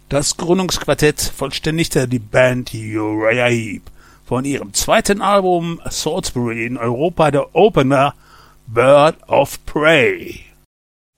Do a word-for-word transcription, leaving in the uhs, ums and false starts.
Das Gründungsquartett vollständigte die Band Uriah Heep. Von ihrem zweiten Album Salisbury in Europa der Opener Bird of Prey.